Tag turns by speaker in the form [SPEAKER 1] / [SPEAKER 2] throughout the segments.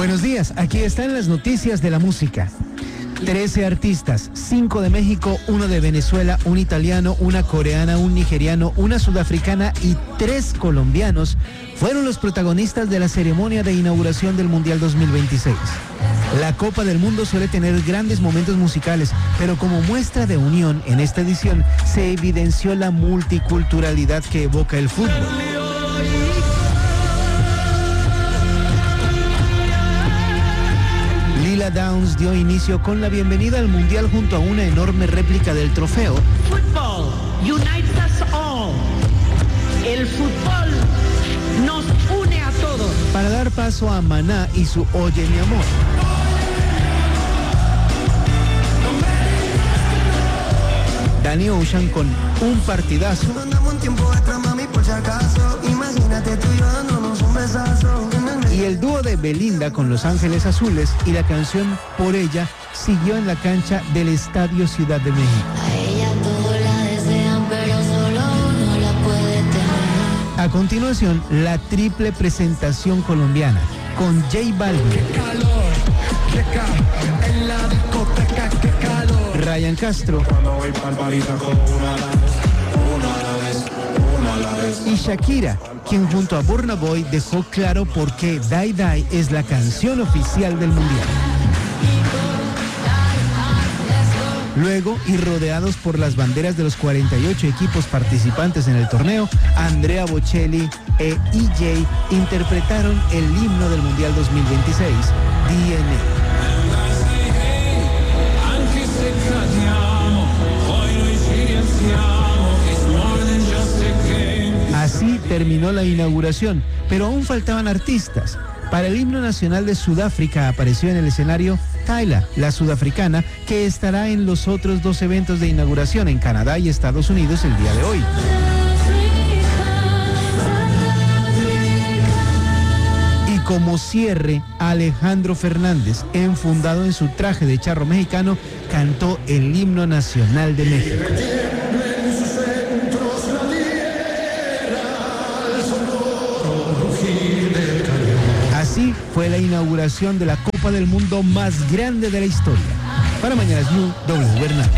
[SPEAKER 1] Buenos días, aquí están las noticias de la música. 13 artistas, 5 de México, 1 de Venezuela, un italiano, una coreana, un nigeriano, una sudafricana y 3 colombianos fueron los protagonistas de la ceremonia de inauguración del Mundial 2026. La Copa del Mundo suele tener grandes momentos musicales, pero como muestra de unión en esta edición se evidenció la multiculturalidad que evoca el fútbol. Lila Downs dio inicio con la bienvenida al Mundial junto a una enorme réplica del trofeo.
[SPEAKER 2] Fútbol unites us all. El fútbol nos une a todos.
[SPEAKER 1] Para dar paso a Maná y su Oye mi amor. Danny Ocean con Un partidazo. Y el dúo de Belinda con Los Ángeles Azules y la canción Por ella siguió en la cancha del Estadio Ciudad de México.
[SPEAKER 3] A ella todo la desean, pero solo uno la puede tener.
[SPEAKER 1] A continuación, la triple presentación colombiana con J Balvin,
[SPEAKER 4] en la discoteca, qué calor.
[SPEAKER 1] Ryan Castro y Shakira, quien junto a Burna Boy dejó claro por qué Die Die es la canción oficial del Mundial. Luego, y rodeados por las banderas de los 48 equipos participantes en el torneo, Andrea Bocelli e EJ interpretaron el himno del Mundial 2026, DNA. Así terminó la inauguración, pero aún faltaban artistas. Para el himno nacional de Sudáfrica apareció en el escenario Tyla, la sudafricana, que estará en los otros 2 eventos de inauguración en Canadá y Estados Unidos el día de hoy. Y como cierre, Alejandro Fernández, enfundado en su traje de charro mexicano, cantó el himno nacional de México. Así fue la inauguración de la Copa del Mundo más grande de la historia. Para Mañanas Blue, W Bernal.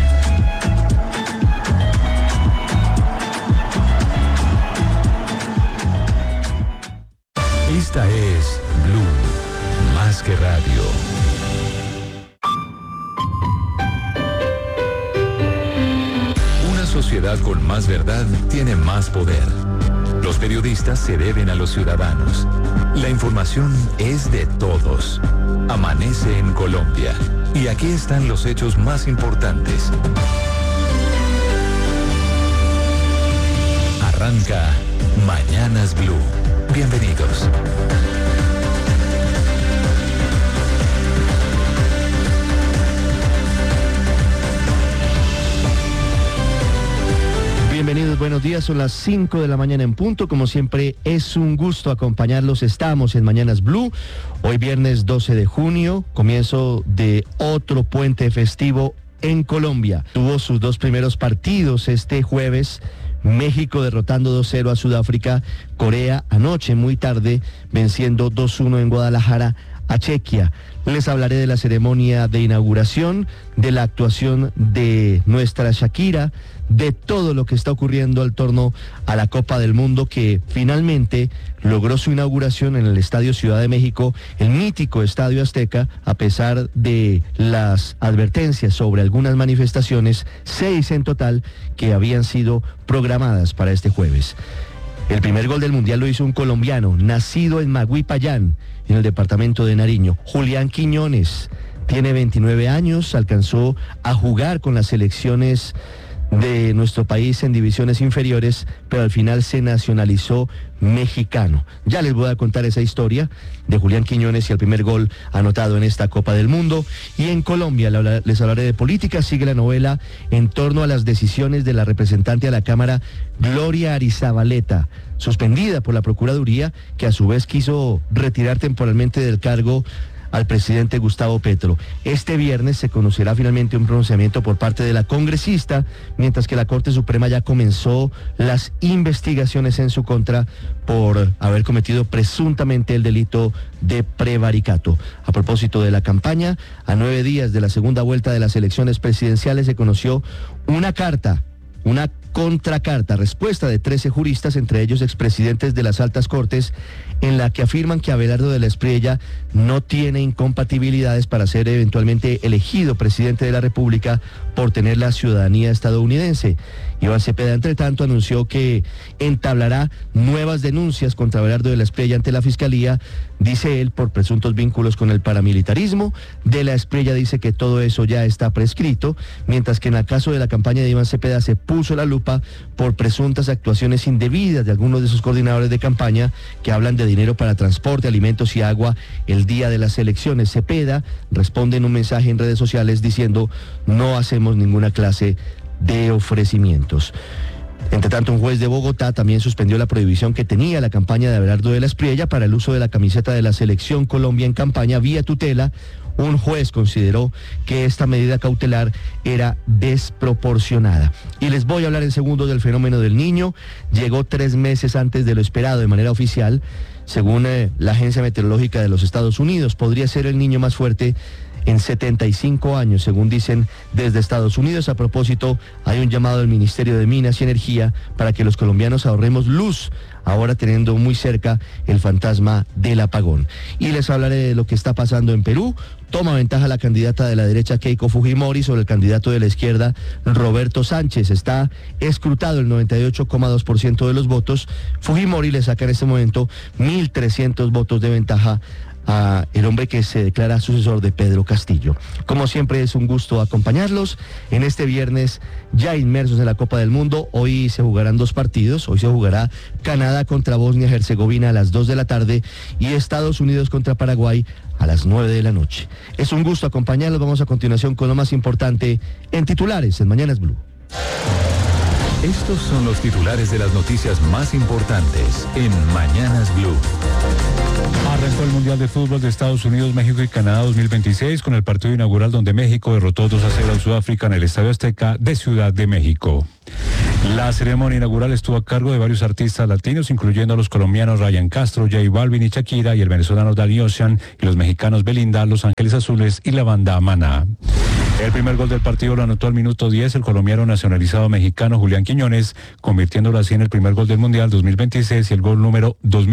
[SPEAKER 5] Esta es Blue, más que radio. Una sociedad con más verdad tiene más poder. Los periodistas se deben a los ciudadanos. La información es de todos. Amanece en Colombia. Y aquí están los hechos más importantes. Arranca Mañanas Blue. Bienvenidos.
[SPEAKER 6] Bienvenidos, buenos días, son las 5 de la mañana en punto, como siempre es un gusto acompañarlos, estamos en Mañanas Blue, hoy viernes 12 de junio, comienzo de otro puente festivo en Colombia. Tuvo sus 2 primeros partidos este jueves, México derrotando 2-0 a Sudáfrica, Corea anoche muy tarde venciendo 2-1 en Guadalajara a Chequia. Les hablaré de la ceremonia de inauguración, de la actuación de nuestra Shakira, de todo lo que está ocurriendo al torno a la Copa del Mundo, que finalmente logró su inauguración en el Estadio Ciudad de México, el mítico Estadio Azteca, a pesar de las advertencias sobre algunas manifestaciones, 6 en total, que habían sido programadas para este jueves. El primer gol del Mundial lo hizo un colombiano, nacido en Maguipayán, en el departamento de Nariño, Julián Quiñones. Tiene 29 años, alcanzó a jugar con las selecciones de nuestro país en divisiones inferiores, pero al final se nacionalizó mexicano. Ya les voy a contar esa historia de Julián Quiñones y el primer gol anotado en esta Copa del Mundo. Y en Colombia les hablaré de política. Sigue la novela en torno a las decisiones de la representante a la Cámara, Gloria Arizabaleta, suspendida por la Procuraduría, que a su vez quiso retirar temporalmente del cargo al presidente Gustavo Petro. Este viernes se conocerá finalmente un pronunciamiento por parte de la congresista, mientras que la Corte Suprema ya comenzó las investigaciones en su contra por haber cometido presuntamente el delito de prevaricato. A propósito de la campaña, a 9 días de la segunda vuelta de las elecciones presidenciales se conoció una contracarta, respuesta de 13 juristas, entre ellos expresidentes de las altas cortes, en la que afirman que Abelardo de la Espriella no tiene incompatibilidades para ser eventualmente elegido presidente de la República por tener la ciudadanía estadounidense. Iván Cepeda, entre tanto, anunció que entablará nuevas denuncias contra Abelardo de la Espriella ante la Fiscalía, dice él, por presuntos vínculos con el paramilitarismo. De la Espriella dice que todo eso ya está prescrito, mientras que en el caso de la campaña de Iván Cepeda se puso la lupa por presuntas actuaciones indebidas de algunos de sus coordinadores de campaña que hablan de dinero para transporte, alimentos y agua el día de las elecciones. Cepeda responde en un mensaje en redes sociales diciendo: no hacemos ninguna clase de ofrecimientos. Entre tanto, un juez de Bogotá también suspendió la prohibición que tenía la campaña de Abelardo de la Espriella para el uso de la camiseta de la Selección Colombia en campaña vía tutela. Un juez consideró que esta medida cautelar era desproporcionada. Y les voy a hablar en segundos del fenómeno del Niño. Llegó 3 meses antes de lo esperado de manera oficial. Según la Agencia Meteorológica de los Estados Unidos, podría ser el Niño más fuerte en 75 años, según dicen desde Estados Unidos. A propósito, hay un llamado del Ministerio de Minas y Energía para que los colombianos ahorremos luz, ahora teniendo muy cerca el fantasma del apagón. Y les hablaré de lo que está pasando en Perú. Toma ventaja la candidata de la derecha Keiko Fujimori sobre el candidato de la izquierda Roberto Sánchez. Está escrutado el 98,2% de los votos. Fujimori le saca en este momento 1.300 votos de ventaja a el hombre que se declara sucesor de Pedro Castillo. Como siempre, es un gusto acompañarlos en este viernes ya inmersos en la Copa del Mundo. Hoy se jugarán 2 partidos. Hoy se jugará Canadá contra Bosnia-Herzegovina a las 2 de la tarde y Estados Unidos contra Paraguay a las 9 de la noche. Es un gusto acompañarlos. Vamos a continuación con lo más importante en titulares en Mañanas Blue.
[SPEAKER 5] Estos son los titulares de las noticias más importantes en Mañanas Blue.
[SPEAKER 7] Arrancó el Mundial de Fútbol de Estados Unidos, México y Canadá 2026 con el partido inaugural donde México derrotó 2-0 a Sudáfrica en el Estadio Azteca de Ciudad de México. La ceremonia inaugural estuvo a cargo de varios artistas latinos, incluyendo a los colombianos Ryan Castro, J Balvin y Shakira, y el venezolano Danny Ocean, y los mexicanos Belinda, Los Ángeles Azules y la banda Maná. El primer gol del partido lo anotó al minuto 10 el colombiano nacionalizado mexicano Julián Quiñones, convirtiéndolo así en el primer gol del Mundial 2026 y el gol número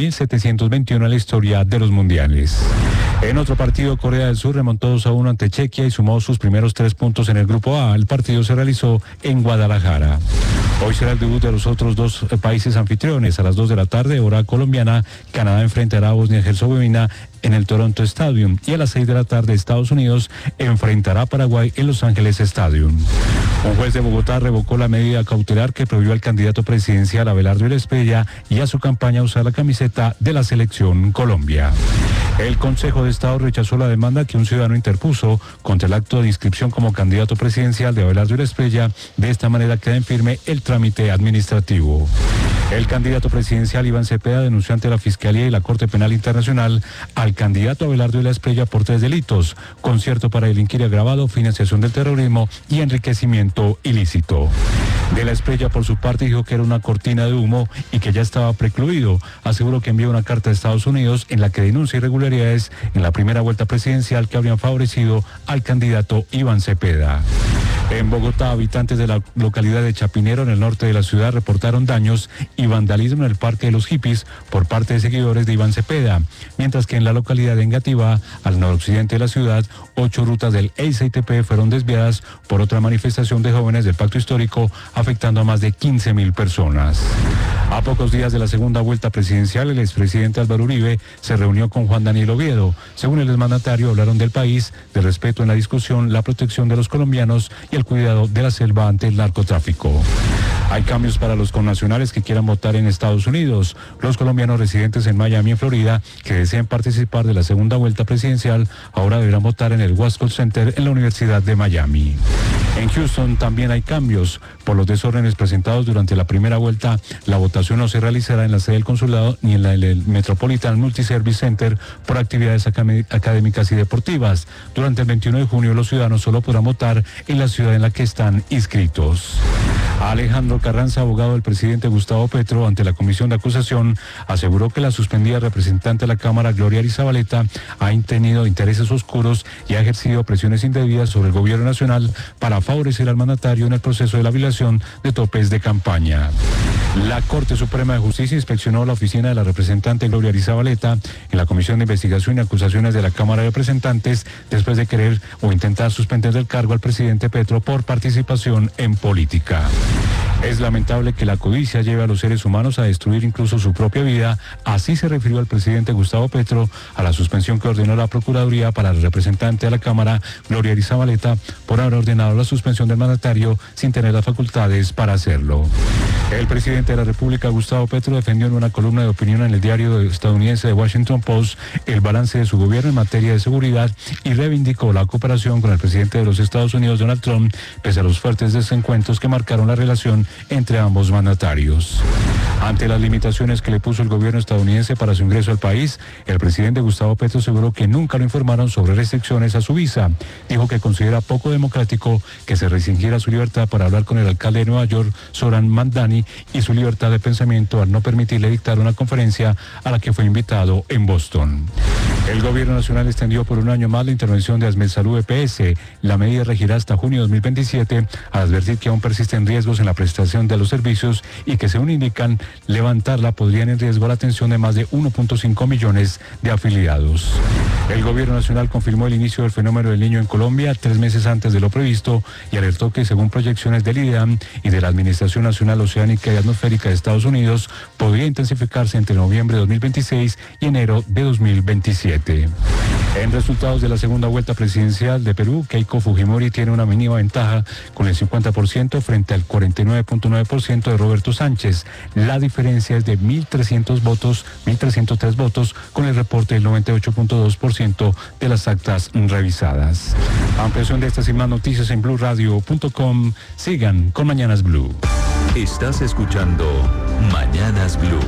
[SPEAKER 7] 2721 en la historia de los mundiales. En otro partido, Corea del Sur remontó 2-1 ante Chequia y sumó sus primeros 3 puntos en el grupo A. El partido se realizó en Guadalajara. Hoy será el debut de los otros 2 países anfitriones. A las 2 de la tarde, hora colombiana, Canadá enfrentará a Bosnia-Herzegovina en el Toronto Stadium, y a las 6 de la tarde Estados Unidos enfrentará a Paraguay en Los Ángeles Stadium. Un juez de Bogotá revocó la medida cautelar que prohibió al candidato presidencial Abelardo de la Espriella y a su campaña usar la camiseta de la Selección Colombia. El Consejo de Estado rechazó la demanda que un ciudadano interpuso contra el acto de inscripción como candidato presidencial de Abelardo de la Espriella. De esta manera queda en firme el trámite administrativo. El candidato presidencial Iván Cepeda denunció ante la Fiscalía y la Corte Penal Internacional al candidato Abelardo de la Espriella por 3 delitos: concierto para delinquir agravado, financiación del terrorismo y enriquecimiento ilícito. De la Espriella, por su parte, dijo que era una cortina de humo y que ya estaba precluido. Aseguró que envió una carta a Estados Unidos en la que denuncia irregularidades en la primera vuelta presidencial que habrían favorecido al candidato Iván Cepeda. En Bogotá, habitantes de la localidad de Chapinero, en el norte de la ciudad, reportaron daños y vandalismo en el Parque de los Hippies por parte de seguidores de Iván Cepeda, mientras que en la localidad de Engativá, al noroccidente de la ciudad, 8 rutas del EICTP fueron desviadas por otra manifestación de jóvenes del Pacto Histórico, afectando a más de 15.000 personas. A pocos días de la segunda vuelta presidencial, el expresidente Álvaro Uribe se reunió con Juan Daniel Oviedo. Según el exmandatario, hablaron del país, del respeto en la discusión, la protección de los colombianos y el cuidado de la selva ante el narcotráfico. Hay cambios para los connacionales que quieran votar en Estados Unidos. Los colombianos residentes en Miami, en Florida, que deseen participar de la segunda vuelta presidencial, ahora deberán votar en el Wasco Center en la Universidad de Miami. En Houston también hay cambios. Por los desórdenes presentados durante la primera vuelta, la votación no se realizará en la sede del consulado ni en la del Metropolitan Multi-Service Center por actividades académicas y deportivas. Durante el 21 de junio, los ciudadanos solo podrán votar en la ciudad en la que están inscritos. Alejandro Carranza, abogado del presidente Gustavo Petro, ante la comisión de acusación, aseguró que la suspendida representante de la Cámara, Gloria Arizabaleta, ha tenido intereses oscuros y ha ejercido presiones indebidas sobre el gobierno nacional para favorecer al mandatario en el proceso de la violación de topes de campaña. La Corte Suprema de Justicia inspeccionó la oficina de la representante Gloria Arizabaleta en la Comisión de Investigación y Acusaciones de la Cámara de Representantes después de querer o intentar suspender del cargo al presidente Petro por participación en política. Es lamentable que la codicia lleve a los seres humanos a destruir incluso su propia vida. Así se refirió el presidente Gustavo Petro a la suspensión que ordenó la Procuraduría para el representante de la Cámara, Gloria Arizabaleta, por haber ordenado la suspensión del mandatario sin tener las facultades para hacerlo. El presidente de la República, Gustavo Petro, defendió en una columna de opinión en el diario estadounidense The Washington Post el balance de su gobierno en materia de seguridad y reivindicó la cooperación con el presidente de los Estados Unidos, Donald Trump, pese a los fuertes desencuentros que marcaron la relación entre ambos mandatarios. Ante las limitaciones que le puso el gobierno estadounidense para su ingreso al país, el presidente Gustavo Petro aseguró que nunca lo informaron sobre restricciones a su visa. Dijo que considera poco democrático que se restringiera su libertad para hablar con el alcalde de Nueva York, Zohran Mamdani, y su libertad de pensamiento al no permitirle dictar una conferencia a la que fue invitado en Boston. El gobierno nacional extendió por un año más la intervención de Asmedsalud EPS. La medida regirá hasta junio de 2027, al advertir que aún persisten riesgos en la prestación de los servicios y que, según indican, levantarla podrían en riesgo la atención de más de 1.5 millones de afiliados. El gobierno nacional confirmó el inicio del fenómeno del Niño en Colombia 3 meses antes de lo previsto y alertó que, según proyecciones del IDEAM y de la Administración Nacional Oceánica y Atmosférica de Estados Unidos, podría intensificarse entre noviembre de 2026 y enero de 2027. En resultados de la segunda vuelta presidencial de Perú, Keiko Fujimori tiene una mínima ventaja con el 50% frente al 49.9% de Roberto Sánchez. La diferencia es de 1.303 votos con el reporte del 98.2% de las actas revisadas. Ampliación de estas y más noticias en BluRadio.com. Sigan con Mañanas Blue.
[SPEAKER 5] Estás escuchando Mañanas Blue.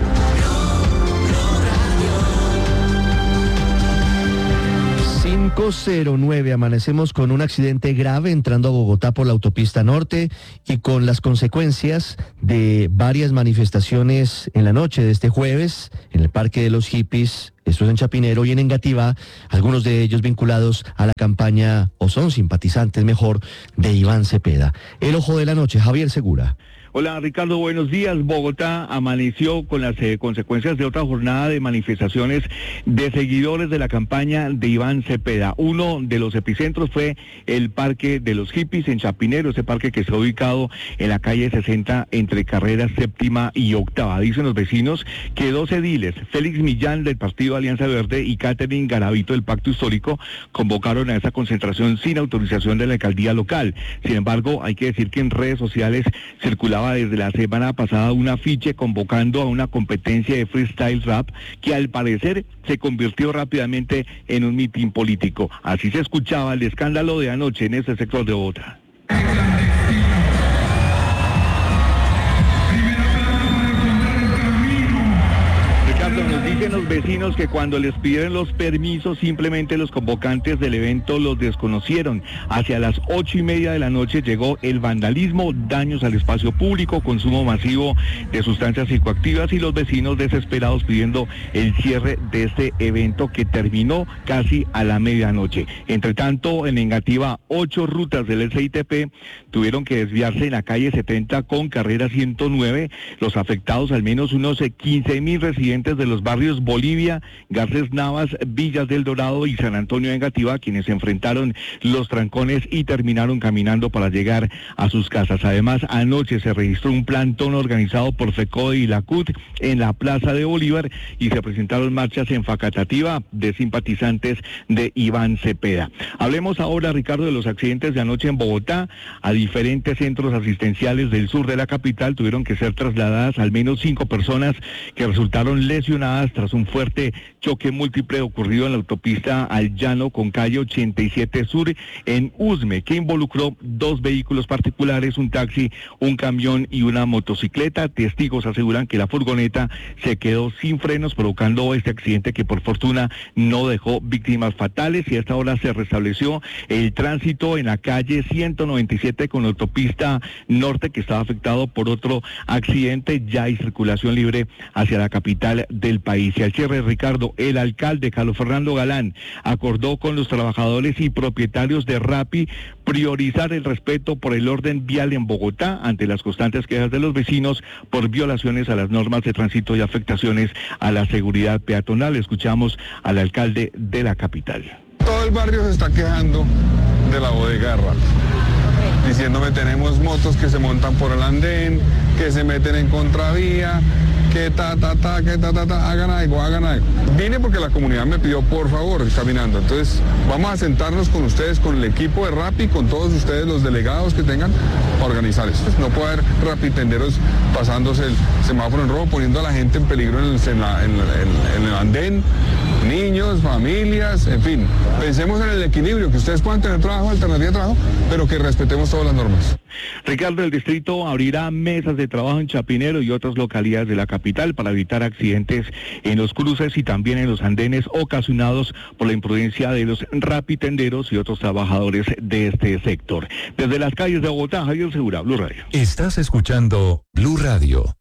[SPEAKER 6] 5:09, amanecemos con un accidente grave entrando a Bogotá por la autopista norte y con las consecuencias de varias manifestaciones en la noche de este jueves en el Parque de los Hippies, esto es en Chapinero, y en Engativá, algunos de ellos vinculados a la campaña, o son simpatizantes mejor, de Iván Cepeda. El ojo de la noche, Javier Segura.
[SPEAKER 8] Hola Ricardo, buenos días. Bogotá amaneció con las consecuencias de otra jornada de manifestaciones de seguidores de la campaña de Iván Cepeda. Uno de los epicentros fue el Parque de los Hippies en Chapinero, ese parque que está ubicado en la calle 60 entre carreras séptima y octava. Dicen los vecinos que 2 ediles, Félix Millán del Partido Alianza Verde y Catherine Garavito del Pacto Histórico, convocaron a esa concentración sin autorización de la alcaldía local. Sin embargo, hay que decir que en redes sociales circulaba desde la semana pasada un afiche convocando a una competencia de freestyle rap que al parecer se convirtió rápidamente en un mitin político. Así se escuchaba el escándalo de anoche en ese sector de Bogotá. Nos dicen los vecinos que cuando les pidieron los permisos, simplemente los convocantes del evento los desconocieron. Hacia las 8:30 de la noche llegó el vandalismo, daños al espacio público, consumo masivo de sustancias psicoactivas y los vecinos desesperados pidiendo el cierre de este evento que terminó casi a la medianoche. Entre tanto, en Engativá, 8 rutas del SITP tuvieron que desviarse en la calle 70 con carrera 109. Los afectados, al menos unos 15.000 residentes de los barrios Bolivia, Garcés Navas, Villas del Dorado y San Antonio de Engativá, quienes enfrentaron los trancones y terminaron caminando para llegar a sus casas. Además, anoche se registró un plantón organizado por FECODE y la CUT en la Plaza de Bolívar y se presentaron marchas en Facatativá de simpatizantes de Iván Cepeda. Hablemos ahora, Ricardo, de los accidentes de anoche en Bogotá. A diferentes centros asistenciales del sur de la capital tuvieron que ser trasladadas al menos 5 personas que resultaron lesionadas tras un fuerte choque múltiple ocurrido en la autopista Al Llano con calle 87 Sur en Usme, que involucró 2 vehículos particulares, un taxi, un camión y una motocicleta. Testigos aseguran que la furgoneta se quedó sin frenos, provocando este accidente que por fortuna no dejó víctimas fatales, y a esta hora se restableció el tránsito en la calle 197 con la autopista norte, que estaba afectado por otro accidente. Ya hay circulación libre hacia la capital del país. Y al cierre, Ricardo, el alcalde Carlos Fernando Galán acordó con los trabajadores y propietarios de Rappi priorizar el respeto por el orden vial en Bogotá ante las constantes quejas de los vecinos por violaciones a las normas de tránsito y afectaciones a la seguridad peatonal. Escuchamos al alcalde de la capital.
[SPEAKER 9] Todo el barrio se está quejando de la bodega de Rappi, diciéndome tenemos motos que se montan por el andén, que se meten en contravía, que hagan algo. Vine porque la comunidad me pidió por favor caminando, entonces vamos a sentarnos con ustedes, con el equipo de Rappi, con todos ustedes los delegados que tengan, a organizar esto. No puede haber Rappitenderos pasándose el semáforo en rojo, poniendo a la gente en peligro en el andén, niños, familias, en fin. Pensemos en el equilibrio, que ustedes puedan tener trabajo, alternativa de trabajo, pero que respetemos todas las normas.
[SPEAKER 8] Ricardo, el distrito abrirá mesas de trabajo en Chapinero y otras localidades de la capital para evitar accidentes en los cruces y también en los andenes ocasionados por la imprudencia de los rapitenderos y otros trabajadores de este sector. Desde las calles de Bogotá, Javier Segura, Blue Radio.
[SPEAKER 5] Estás escuchando Blue Radio.